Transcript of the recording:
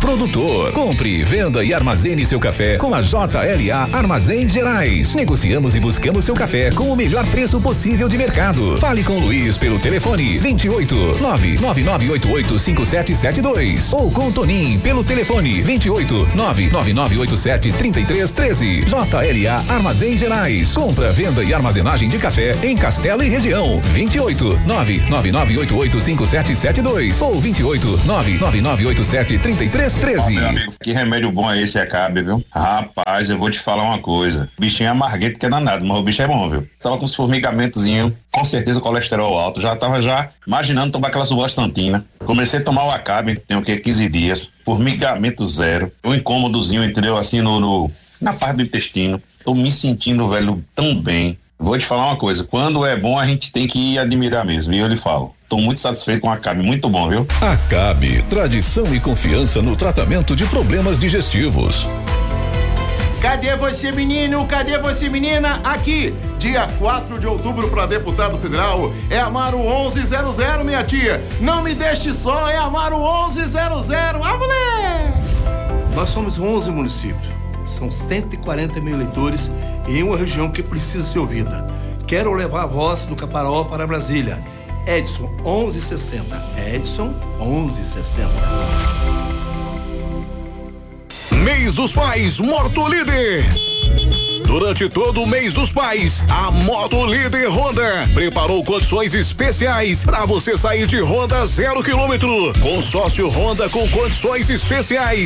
produtor. Compre, venda e armazene seu café com a JLA Armazéns Gerais. Negociamos e buscamos seu café com o melhor preço possível de mercado. Fale com o Luiz pelo telefone 28 99988 5772 ou com o Tonim pelo telefone 28 99987 3313. JLA Armazéns Gerais. Compra, venda e armazenagem de café em Castelo e região. 28 99988 5772 ou 28 99987 3313. Meu amigo, que remédio bom é esse Acabe, viu? Rapaz, eu vou te falar uma coisa. O bichinho é amarguento que é danado, mas o bicho é bom, viu? Tava com os formigamentozinhos, com certeza colesterol alto, já tava imaginando tomar aquela subastantina. Comecei a tomar o Acabe, tem o quê? 15 dias, formigamento zero, um incômodozinho, entendeu? Assim na parte do intestino. Tô me sentindo, velho, tão bem. Vou te falar uma coisa, quando é bom a gente tem que admirar mesmo, e eu lhe falo. Tô muito satisfeito com a Acabe, muito bom, viu? Acabe, tradição e confiança no tratamento de problemas digestivos. Cadê você, menino? Cadê você, menina? Aqui, dia 4 de outubro para deputado federal, é Amaro 1100, minha tia. Não me deixe só, é Amaro 1100. Ah, moleque! Nós somos 11 municípios. São 140 mil eleitores em uma região que precisa ser ouvida. Quero levar a voz do Caparaó para Brasília. Edson 1160. Edson 1160. Mês dos Pais Moto Líder. Durante todo o mês dos pais, a Moto Líder Honda preparou condições especiais para você sair de Honda 0 km. Consórcio Honda com condições especiais.